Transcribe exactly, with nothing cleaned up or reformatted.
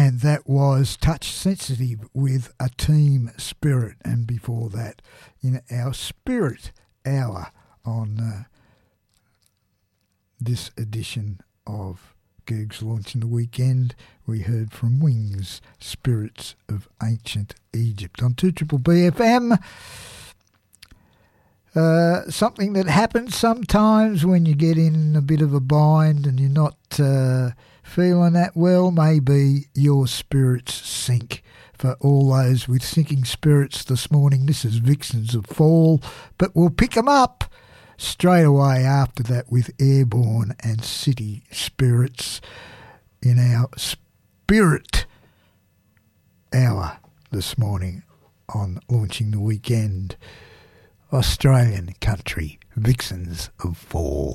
And that was Touch Sensitive with A Team Spirit. And before that, in our Spirit Hour on uh, this edition of Gerg's Launching the Weekend, we heard from Wings, Spirits of Ancient Egypt on two B B F M. Uh, something that happens sometimes when you get in a bit of a bind and you're not uh, feeling that well, maybe your spirits sink. For all those with sinking spirits this morning, this is Vixens of Fall, but we'll pick them up straight away after that with Airborne and City Spirits in our Spirit Hour this morning on Launching the Weekend. Australian country, Vixens of Fall.